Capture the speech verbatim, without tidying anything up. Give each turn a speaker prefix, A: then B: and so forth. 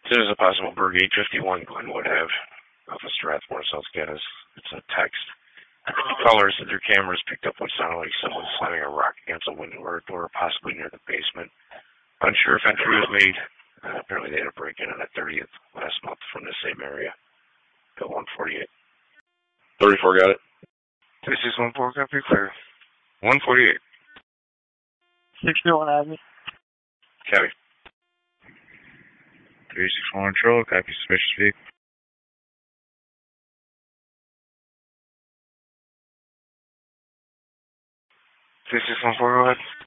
A: There's a possible Berg eight fifty-one Glenwood Ave, off of Strathmore, South Gaddis. It's a text. Callers said their cameras picked up what sounded like someone slamming a rock against a window or a door, possibly near the basement. Unsure if entry was made. Uh, apparently they had a break-in on the thirtieth last month from the same area. Bill one forty-eight.
B: thirty-four got it.
A: three six one four, copy, clear. one forty-eight.
C: sixty-one Avenue.
A: Copy.
D: three six one Control, copy, suspicious vehicle.
A: three six one four, go ahead.